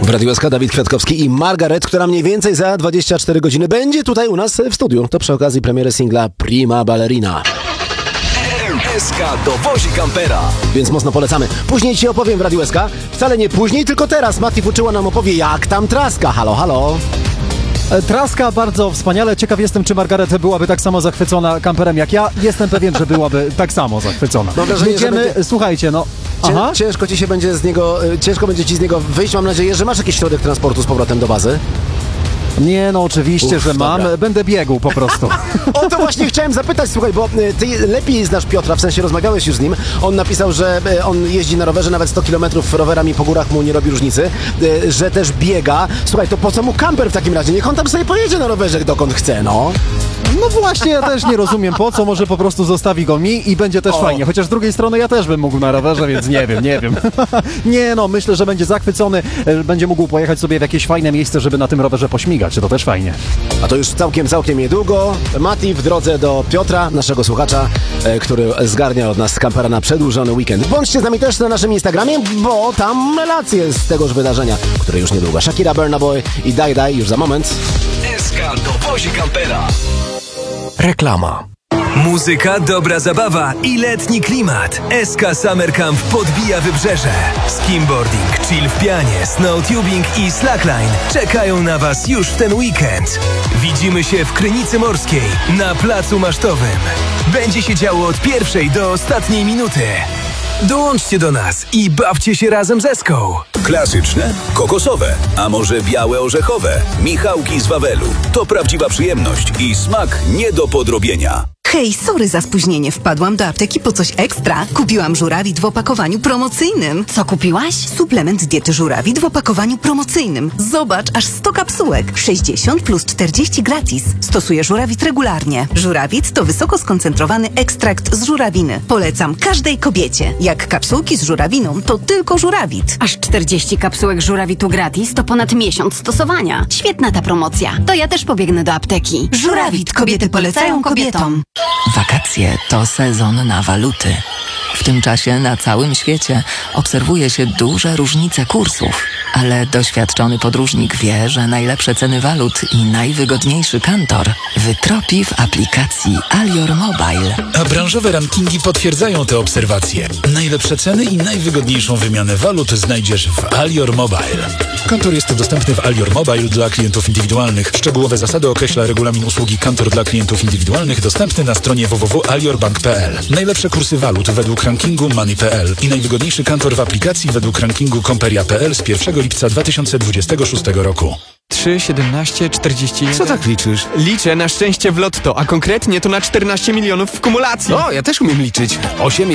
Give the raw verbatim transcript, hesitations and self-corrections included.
W Radiu S K Dawid Kwiatkowski i Margaret, która mniej więcej za dwadzieścia cztery godziny będzie tutaj u nas w studiu. To przy okazji premiery singla Prima Ballerina. S K dowozi kampera. Więc mocno polecamy. Później ci opowiem w Radiu S K. Wcale nie później, tylko teraz. Mati Fuczyła nam opowie, jak tam Traska. Halo, halo. Traska bardzo wspaniale. Ciekaw jestem, czy Margaret byłaby tak samo zachwycona kamperem jak ja. Jestem pewien, że byłaby tak samo zachwycona. Mam wrażenie, Jedziemy, że będzie... słuchajcie, no... Aha. Ciężko ci się będzie z niego, ciężko będzie ci z niego wyjść. Mam nadzieję, że masz jakiś środek transportu z powrotem do bazy. Nie, no oczywiście, Uf, że mam. dobra. Będę biegł po prostu. O to właśnie chciałem zapytać, słuchaj, bo ty lepiej znasz Piotra, w sensie rozmawiałeś już z nim. On napisał, że on jeździ na rowerze, nawet sto kilometrów rowerami po górach mu nie robi różnicy, że też biega. Słuchaj, to po co mu kamper w takim razie? Niech on tam sobie pojedzie na rowerze dokąd chce, no. No właśnie, ja też nie rozumiem po co, może po prostu zostawi go mi i będzie też O. fajnie. Chociaż z drugiej strony ja też bym mógł na rowerze, więc nie wiem, nie wiem. Nie no, myślę, że będzie zachwycony, będzie mógł pojechać sobie w jakieś fajne miejsce, żeby na tym rowerze pośmigać, to też fajnie. A to już całkiem, całkiem niedługo. Mati w drodze do Piotra, naszego słuchacza, e, który zgarnia od nas kampera na przedłużony weekend. Bądźcie z nami też na naszym Instagramie, bo tam relacje z tegoż wydarzenia, które już niedługo. Shakira, Burna Boy i Daj Daj już za moment. S K dowozi kampera. Reklama. Muzyka, dobra zabawa i letni klimat. S K Summer Camp podbija wybrzeże. Skimboarding, chill w pianie, snowtubing i slackline czekają na Was już w ten weekend. Widzimy się w Krynicy Morskiej na Placu Masztowym. Będzie się działo od pierwszej do ostatniej minuty. Dołączcie do nas i bawcie się razem z Eską. Klasyczne, kokosowe, a może białe orzechowe. Michałki z Wawelu. To prawdziwa przyjemność i smak nie do podrobienia. Hej, sorry za spóźnienie. Wpadłam do apteki po coś ekstra. Kupiłam żurawit w opakowaniu promocyjnym. Co kupiłaś? Suplement diety żurawit w opakowaniu promocyjnym. Zobacz, aż sto kapsułek. sześćdziesiąt plus czterdzieści gratis. Stosuję żurawit regularnie. Żurawit to wysoko skoncentrowany ekstrakt z żurawiny. Polecam każdej kobiecie. Jak kapsułki z żurawiną, to tylko żurawit. Aż czterdzieści kapsułek żurawitu gratis to ponad miesiąc stosowania. Świetna ta promocja. To ja też pobiegnę do apteki. Żurawit. Kobiety polecają kobietom. Wakacje to sezon na waluty. W tym czasie na całym świecie obserwuje się duże różnice kursów, ale doświadczony podróżnik wie, że najlepsze ceny walut i najwygodniejszy kantor wytropi w aplikacji Alior Mobile. A branżowe rankingi potwierdzają te obserwacje. Najlepsze ceny i najwygodniejszą wymianę walut znajdziesz w Alior Mobile. Kantor jest dostępny w Alior Mobile dla klientów indywidualnych. Szczegółowe zasady określa regulamin usługi Kantor dla klientów indywidualnych dostępny na stronie w w w kropka alior bank kropka p l. Najlepsze kursy walut według rankingu Money kropka p l i najwygodniejszy kantor w aplikacji według rankingu Komperia kropka p l z pierwszego lipca dwa tysiące dwudziestego szóstego roku. trzy, siedemnaście, czterdzieści jeden. Co tak liczysz? Liczę na szczęście w lotto, a konkretnie to na czternaście milionów w kumulacji. O, ja też umiem liczyć. osiem